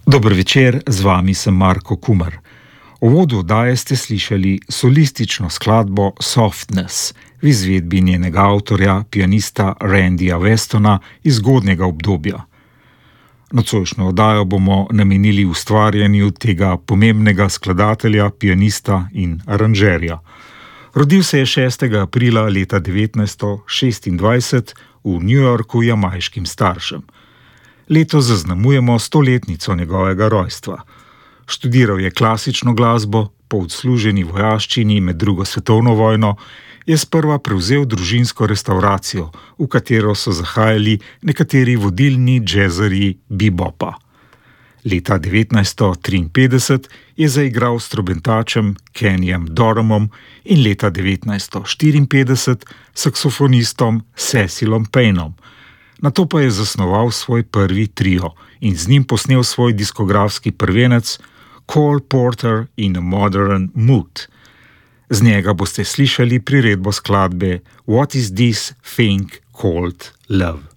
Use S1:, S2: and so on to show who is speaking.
S1: Dober večer, z vami sem Marko Kumar. V uvodu oddaje ste slišali solistično skladbo Softness v izvedbi njenega avtorja, pianista Randyja Westona iz zgodnjega obdobja. Nocojšnjo oddajo bomo namenili ustvarjanju tega pomembnega skladatelja, pianista in aranžerja. Rodil se je 6. aprila leta 1926 v New Yorku jamajškim staršem. Letos zaznamujemo 100-letnico njegovega rojstva. Študiral je klasično glasbo, po odsluženi vojaščini med drugo svetovno vojno je sprva prevzel družinsko restavracijo, v katero so zahajali nekateri vodilni džezarji bebopa. Leta 1953 je zaigral s trobentačem Kennyjem Dorhamom in leta 1954 saksofonistom Cecilom Paynom. Nato pa je zasnoval svoj prvi trio in z njim posnel svoj diskografski prvenec Cole Porter in a Modern Mood. Z njega boste slišali priredbo skladbe What is this thing called love?